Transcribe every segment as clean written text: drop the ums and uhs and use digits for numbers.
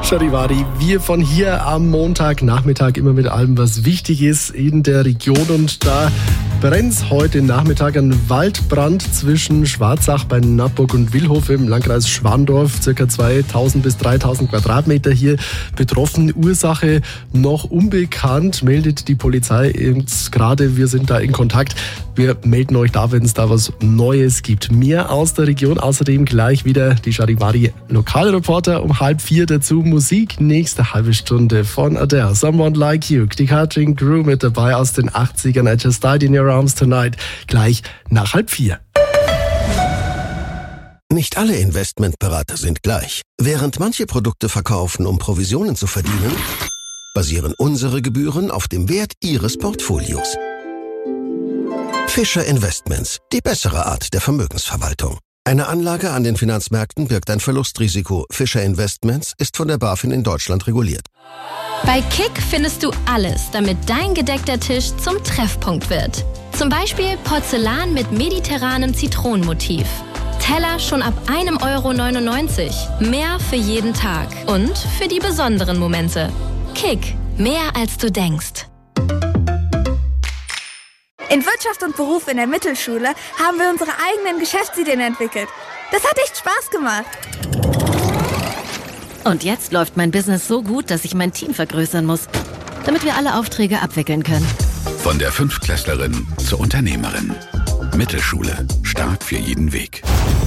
Charivari, wir von hier am Montagnachmittag immer mit allem, was wichtig ist in der Region. Und da brennt heute Nachmittag ein Waldbrand zwischen Schwarzach bei Nappburg und Willhof im Landkreis Schwandorf. Circa 2000 bis 3000 Quadratmeter hier betroffen. Ursache noch unbekannt, meldet die Polizei jetzt gerade. Wir sind da in Kontakt. Wir melden euch da, wenn es da was Neues gibt. Mehr aus der Region. Außerdem gleich wieder die Charivari Lokalreporter um 3:30 dazu. Musik nächste halbe Stunde von Adele. Someone Like You. Die Cutting Crew mit dabei aus den 80ern. I Just Died in Your Arms Tonight. Gleich nach 3:30. Nicht alle Investmentberater sind gleich. Während manche Produkte verkaufen, um Provisionen zu verdienen, basieren unsere Gebühren auf dem Wert Ihres Portfolios. Fischer Investments, die bessere Art der Vermögensverwaltung. Eine Anlage an den Finanzmärkten birgt ein Verlustrisiko. Fischer Investments ist von der BaFin in Deutschland reguliert. Bei Kick findest du alles, damit dein gedeckter Tisch zum Treffpunkt wird. Zum Beispiel Porzellan mit mediterranem Zitronenmotiv. Teller schon ab 1,99 €. Mehr für jeden Tag und für die besonderen Momente. Kick, mehr als du denkst. In Wirtschaft und Beruf in der Mittelschule haben wir unsere eigenen Geschäftsideen entwickelt. Das hat echt Spaß gemacht. Und jetzt läuft mein Business so gut, dass ich mein Team vergrößern muss, damit wir alle Aufträge abwickeln können. Von der Fünftklässlerin zur Unternehmerin. Mittelschule. Start für jeden Weg.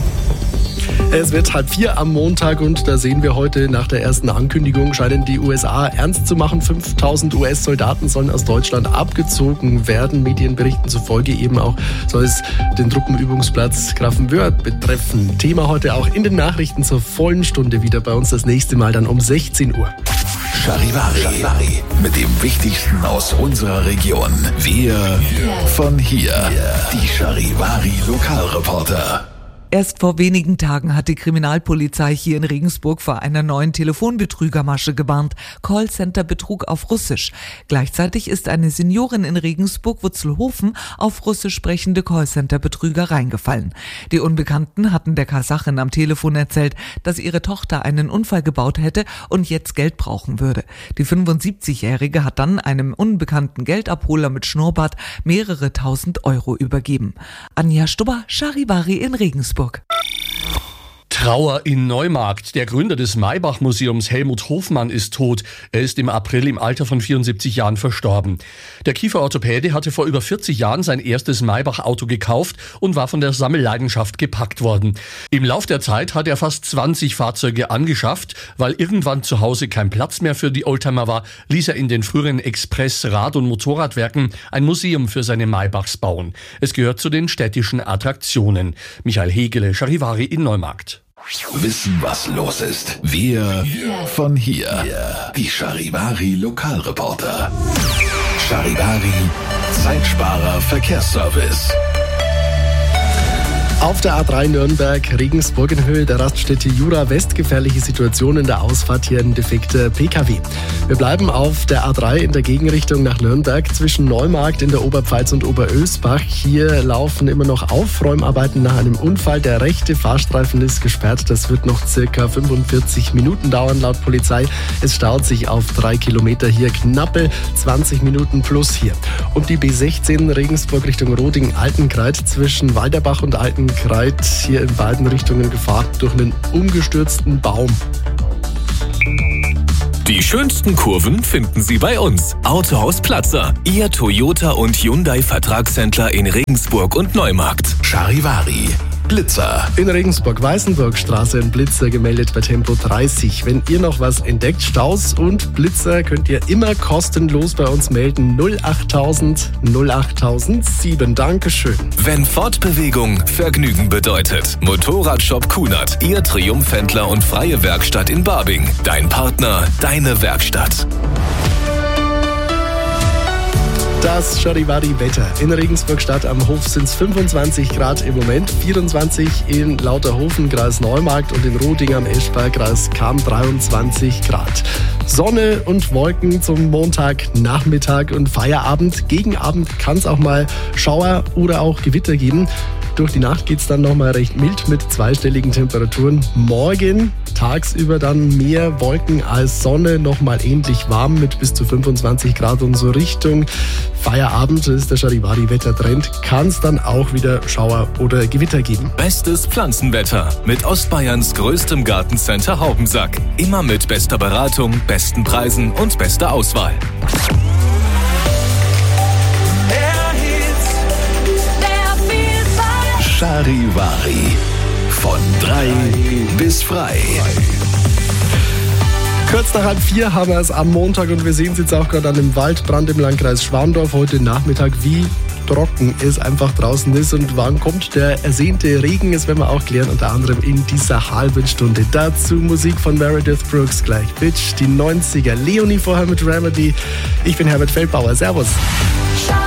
Es wird 3:30 am Montag und da sehen wir heute nach der ersten Ankündigung, scheinen die USA ernst zu machen. 5000 US-Soldaten sollen aus Deutschland abgezogen werden. Medienberichten zufolge eben auch soll es den Truppenübungsplatz Grafenwörth betreffen. Thema heute auch in den Nachrichten zur vollen Stunde wieder bei uns das nächste Mal dann um 16 Uhr. Charivari. Mit dem Wichtigsten aus unserer Region. Wir von hier. Die Charivari Lokalreporter. Erst vor wenigen Tagen hat die Kriminalpolizei hier in Regensburg vor einer neuen Telefonbetrügermasche gewarnt. Callcenter-Betrug auf Russisch. Gleichzeitig ist eine Seniorin in Regensburg-Wutzelhofen auf russisch sprechende Callcenter-Betrüger reingefallen. Die Unbekannten hatten der Kasachin am Telefon erzählt, dass ihre Tochter einen Unfall gebaut hätte und jetzt Geld brauchen würde. Die 75-Jährige hat dann einem unbekannten Geldabholer mit Schnurrbart mehrere tausend Euro übergeben. Anja Stubber, Charivari in Regensburg. Trauer in Neumarkt. Der Gründer des Maybach-Museums, Helmut Hofmann, ist tot. Er ist im April im Alter von 74 Jahren verstorben. Der Kieferorthopäde hatte vor über 40 Jahren sein erstes Maybach-Auto gekauft und war von der Sammelleidenschaft gepackt worden. Im Lauf der Zeit hat er fast 20 Fahrzeuge angeschafft. Weil irgendwann zu Hause kein Platz mehr für die Oldtimer war, ließ er in den früheren Express-, Rad- und Motorradwerken ein Museum für seine Maybachs bauen. Es gehört zu den städtischen Attraktionen. Michael Hegele, Charivari in Neumarkt. Wissen, was los ist. Wir von hier. Die Charivari Lokalreporter. Charivari Zeitsparer Verkehrsservice. Auf der A3 Nürnberg-Regensburg in Höhe der Raststätte Jura West gefährliche Situation in der Ausfahrt, hier ein defekter PKW. Wir bleiben auf der A3 in der Gegenrichtung nach Nürnberg zwischen Neumarkt in der Oberpfalz und Oberösbach. Hier laufen immer noch Aufräumarbeiten nach einem Unfall. Der rechte Fahrstreifen ist gesperrt. Das wird noch circa 45 Minuten dauern laut Polizei. Es staut sich auf 3 Kilometer hier, knappe 20 Minuten plus hier. Und die B16 Regensburg Richtung Roding-Altenkreuz zwischen Walderbach und Altenkreuz hier in beiden Richtungen Gefahr durch einen umgestürzten Baum. Die schönsten Kurven finden Sie bei uns. Autohaus Platzer, Ihr Toyota und Hyundai Vertragshändler in Regensburg und Neumarkt. Charivari Blitzer. In Regensburg, Weißenburgstraße, ein Blitzer gemeldet bei Tempo 30. Wenn ihr noch was entdeckt, Staus und Blitzer, könnt ihr immer kostenlos bei uns melden. 08000 08007. Dankeschön. Wenn Fortbewegung Vergnügen bedeutet. Motorradshop Kunert, Ihr Triumphhändler und freie Werkstatt in Barbing. Dein Partner, deine Werkstatt. Das Charivari-Wetter. In Regensburg Stadt am Hof sind es 25 Grad im Moment, 24 in Lauterhofen, Kreis Neumarkt, und in Roding am Eschberg, Kreis Cham 23 Grad. Sonne und Wolken zum Montagnachmittag und Feierabend. Gegen Abend kann es auch mal Schauer oder auch Gewitter geben. Durch die Nacht geht es dann nochmal recht mild mit zweistelligen Temperaturen. Morgen tagsüber dann mehr Wolken als Sonne, nochmal ähnlich warm mit bis zu 25 Grad und so Richtung Feierabend ist der Charivari-Wettertrend, kann es dann auch wieder Schauer oder Gewitter geben. Bestes Pflanzenwetter mit Ostbayerns größtem Gartencenter Haubensack. Immer mit bester Beratung, besten Preisen und bester Auswahl. Charivari. Von 3 bis frei. Kurz nach 3:30 haben wir es am Montag und wir sehen es jetzt auch gerade an dem Waldbrand im Landkreis Schwandorf heute Nachmittag, wie trocken es einfach draußen ist und wann kommt der ersehnte Regen, das werden wir auch klären, unter anderem in dieser halben Stunde. Dazu Musik von Meredith Brooks gleich. Bitch, die 90er. Leonie vorher mit Remedy. Ich bin Herbert Feldbauer. Servus.